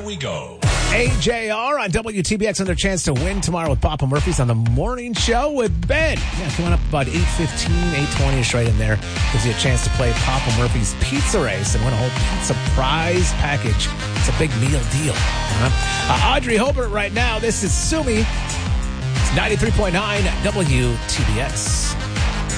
we go. AJR on WTBX, another chance to win tomorrow with Papa Murphy's on the morning show with Ben. Yeah, coming up about 8:15, 8:20 is right in there. Gives you a chance to play Papa Murphy's Pizza Race and win a whole pizza prize package. It's a big meal deal. Audrey Hobart right now. This is Sumi. It's 93.9 WTBX.